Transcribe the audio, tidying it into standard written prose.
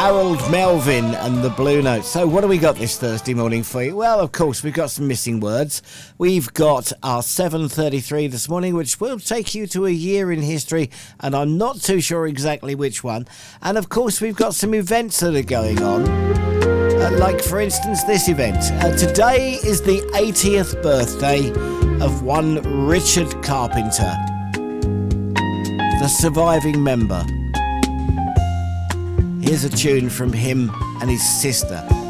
Harold Melvin and the Blue Notes. So what do we got this Thursday morning for you? Well, of course, we've got some missing words. We've got our 7:33 this morning, which will take you to a year in history, and I'm not too sure exactly which one. And of course, we've got some events that are going on. Like, for instance, this event. Today is the 80th birthday of one Richard Carpenter, the surviving member. Here's a tune from him and his sister.